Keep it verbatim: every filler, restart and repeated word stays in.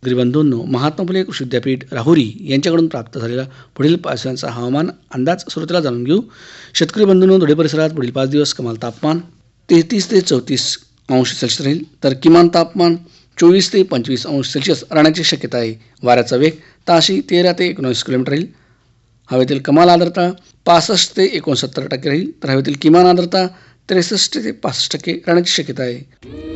शेतकरी बंधूंनो, महात्मा फुले कृषी विद्यापीठ राहुरी यांच्याकडून प्राप्त झालेला पुढील पाच दिवसांचा हवामान अंदाज सुरुवातीला जाणून घेऊ. शेतकरी बंधूंनो, धुळे परिसरात पुढील पाच दिवस कमाल तापमान तेहतीस ते चौतीस अंश सेल्सिअस राहील, तर किमान तापमान चोवीस ते पंचवीस अंश सेल्सिअस राहण्याची शक्यता आहे. वाऱ्याचा वेग ताशी तेरा ते एकोणीस किलोमीटर राहील. हवेतील कमाल आर्द्रता पासष्ट ते एकोणसत्तर टक्के राहील, तर हवेतील किमान आर्द्रता त्रेसष्ट ते पासष्ट टक्के राहण्याची शक्यता आहे.